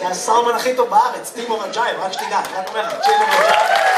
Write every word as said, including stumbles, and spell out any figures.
זה הסאומן הכי טוב בארץ, טימו רג'אי, רק שתדע, רק אומר לך, טימו רג'אי.